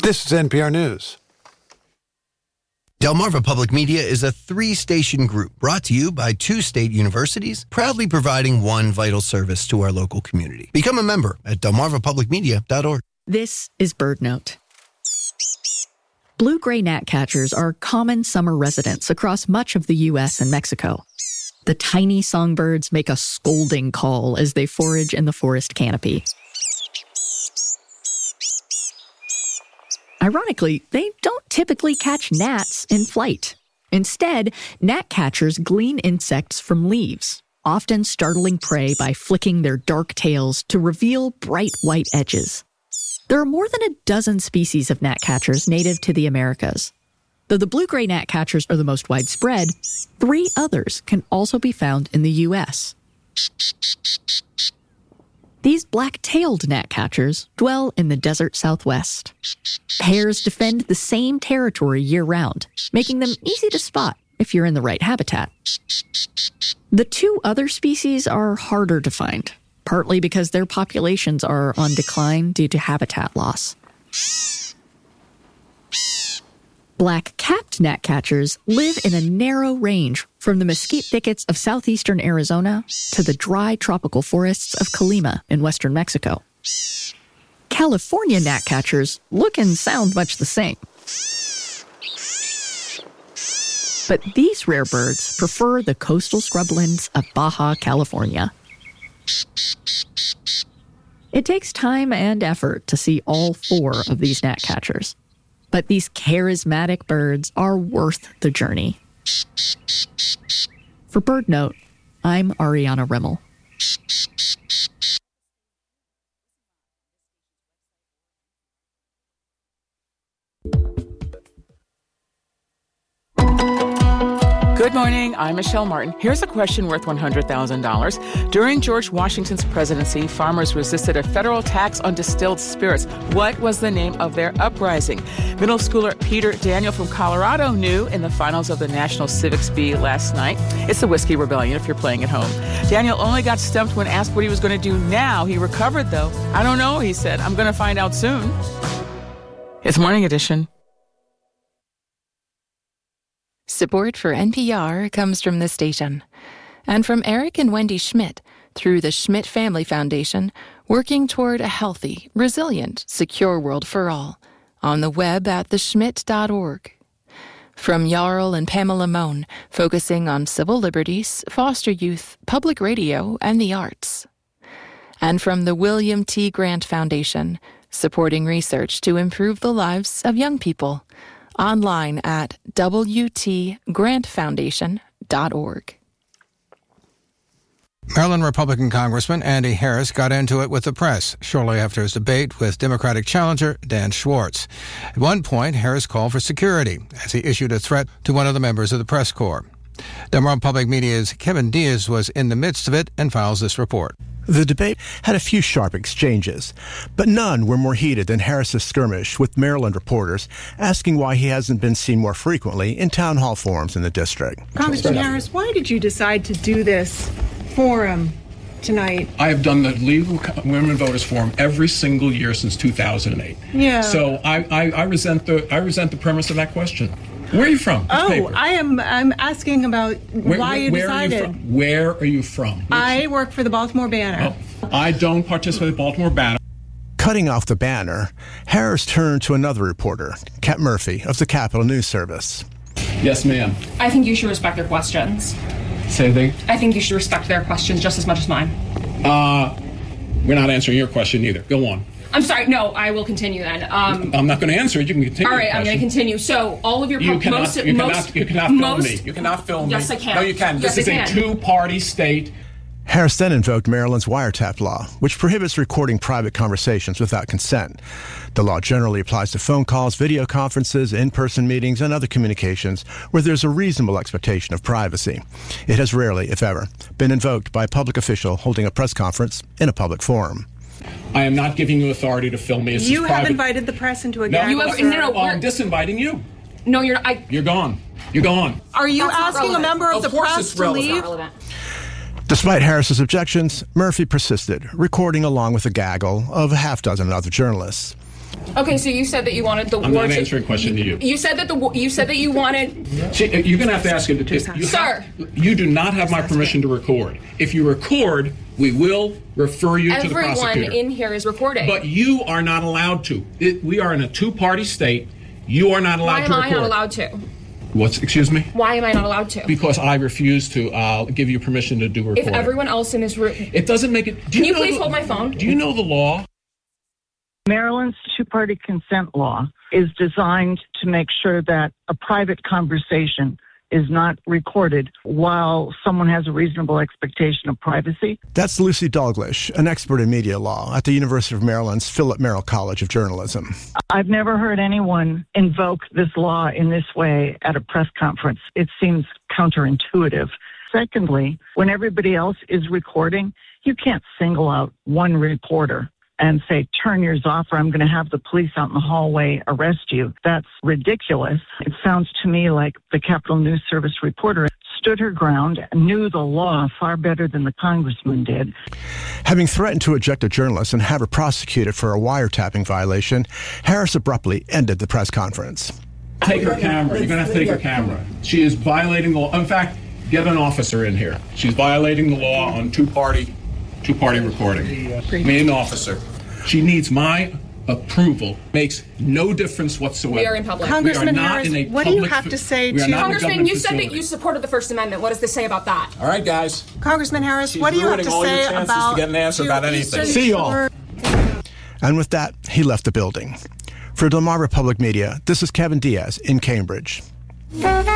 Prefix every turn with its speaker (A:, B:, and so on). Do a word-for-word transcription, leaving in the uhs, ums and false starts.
A: This is N P R News.
B: Delmarva Public Media is a three-station group brought to you by two state universities, proudly providing one vital service to our local community. Become a member at delmarva public media dot org.
C: This is BirdNote. Blue-gray gnatcatchers are common summer residents across much of the U S and Mexico. The tiny songbirds make a scolding call as they forage in the forest canopy. Ironically, they don't typically catch gnats in flight. Instead, gnatcatchers glean insects from leaves, often startling prey by flicking their dark tails to reveal bright white edges. There are more than a dozen species of gnatcatchers native to the Americas. Though the blue-gray gnatcatchers are the most widespread, three others can also be found in the U S. These black-tailed gnatcatchers dwell in the desert Southwest. Pairs defend the same territory year-round, making them easy to spot if you're in the right habitat. The two other species are harder to find, partly because their populations are on decline due to habitat loss. Black-capped gnatcatchers live in a narrow range from the mesquite thickets of southeastern Arizona to the dry tropical forests of Colima in western Mexico. California gnatcatchers look and sound much the same. But these rare birds prefer the coastal scrublands of Baja California. It takes time and effort to see all four of these gnatcatchers. But these charismatic birds are worth the journey. For BirdNote, I'm Ariana Rimmel.
D: Good morning, I'm Michelle Martin. Here's a question worth one hundred thousand dollars. During George Washington's presidency, farmers resisted a federal tax on distilled spirits. What was the name of their uprising? Middle schooler Peter Daniel from Colorado knew in the finals of the National Civics Bee last night. It's the Whiskey Rebellion if you're playing at home. Daniel only got stumped when asked what he was going to do now. He recovered, though. I don't know, he said. I'm going to find out soon. It's Morning Edition.
E: Support for N P R comes from this station and from Eric and Wendy Schmidt through the Schmidt Family Foundation, working toward a healthy, resilient, secure world for all on the web at the schmidt dot org. From Jarl and Pamela Mohn, focusing on civil liberties, foster youth, public radio, and the arts. And from the William T. Grant Foundation, supporting research to improve the lives of young people. Online at w t grant foundation dot org.
A: Maryland Republican Congressman Andy Harris got into it with the press shortly after his debate with Democratic challenger Dan Schwartz. At one point, Harris called for security as he issued a threat to one of the members of the press corps. Delmarva Public Media's Kevin Diaz was in the midst of it and files this report.
F: The debate had a few sharp exchanges, but none were more heated than Harris's skirmish with Maryland reporters asking why he hasn't been seen more frequently in town hall forums in the district.
G: Congressman Harris, why did you decide to do this forum tonight?
H: I have done the Legal Women Voters Forum every single year since two thousand eight.
G: Yeah.
H: So I, I, I resent the I resent the premise of that question. Where are you from? Which
G: oh,
H: paper?
G: I am. I'm asking about
H: where,
G: why
H: where,
G: you
H: where
G: decided.
H: Are you from? Where are you from? Which?
G: I work for the Baltimore Banner.
H: Oh, I don't participate in the Baltimore Banner.
F: Cutting off the Banner, Harris turned to another reporter, Kat Murphy of the Capitol News Service.
H: Yes, ma'am.
I: I think you should respect their questions.
H: Say anything?
I: I think you should respect their questions just as much as mine.
H: Uh, we're not answering your question either. Go on.
I: I'm sorry. No, I will continue then. Um,
H: I'm not going to answer it. You can continue.
I: All right, I'm going to continue. So, all of your
H: you
I: po-
H: cannot,
I: most,
H: you cannot,
I: most,
H: you cannot film
I: most,
H: me. You cannot film
I: yes,
H: me.
I: Yes, I can.
H: No, you can.
I: Yes,
H: this
I: I
H: is
I: can.
H: a two-party state.
F: Harris then invoked Maryland's wiretap law, which prohibits recording private conversations without consent. The law generally applies to phone calls, video conferences, in-person meetings, and other communications where there's a reasonable expectation of privacy. It has rarely, if ever, been invoked by a public official holding a press conference in a public forum.
H: I am not giving you authority to film me. This
G: you
H: is
G: have
H: private.
G: invited the press into a
H: no,
G: gag.
I: You have, no, no,
H: well, I'm disinviting you.
I: No, you're. I.
H: You're gone. You're gone.
G: Are you
I: That's
G: asking a member of,
H: of
G: the
H: course
G: press
H: it's
G: to
H: relevant.
G: leave?
I: Relevant.
F: Despite Harris's objections, Murphy persisted, recording along with a gaggle of a half dozen other journalists.
I: Okay, so you said that you wanted the
H: I'm
I: war
H: not
I: to...
H: answering a question to you.
I: You said that the you said that you wanted...
H: See, you're going to have to ask it. You
I: Sir.
H: Have, you do not have my permission to record. If you record, we will refer you to the prosecutor.
I: Everyone in here is recording.
H: But you are not allowed to. It, we are in a two-party state. You are not allowed
I: Why
H: to
I: am
H: record.
I: I not allowed to?
H: What's, excuse me?
I: Why am I not allowed to?
H: Because I refuse to uh, give you permission to do recording.
I: If everyone else in this room...
H: It doesn't make it... Do
I: Can
H: you,
I: you
H: know
I: please
H: the,
I: hold my phone?
H: Do you know the law?
J: Maryland's two-party consent law is designed to make sure that a private conversation is not recorded while someone has a reasonable expectation of privacy.
F: That's Lucy Dalglish, an expert in media law at the University of Maryland's Philip Merrill College of Journalism.
J: I've never heard anyone invoke this law in this way at a press conference. It seems counterintuitive. Secondly, when everybody else is recording, you can't single out one reporter and say, turn yours off or I'm going to have the police out in the hallway arrest you. That's ridiculous. It sounds to me like the Capitol News Service reporter stood her ground, knew the law far better than the congressman did.
F: Having threatened to eject a journalist and have her prosecuted for a wiretapping violation, Harris abruptly ended the press conference.
H: Take her camera. You're going to have to take her camera. She is violating the law. In fact, get an officer in here. She's violating the law on two-party two-party recording. Me, an officer. She needs my approval. Makes no difference whatsoever.
I: We are in public.
G: Congressman
H: we are not
G: Harris,
H: in a
G: what do you
H: public
G: have to say
H: we are
G: to...
H: not in a
I: Congressman,
H: government
I: you said
H: facility.
I: that you supported the First Amendment. What does this say about that?
K: All right, guys.
G: Congressman Harris,
K: She's
G: what do you have to
K: ruining all your
G: say
K: chances
G: about...
K: to get an answer
G: to
K: about anything.
G: Eastern
F: See y'all.
G: Shore-
F: And with that, he left the building. For Delmarva Public Media, this is Kevin Diaz in Cambridge.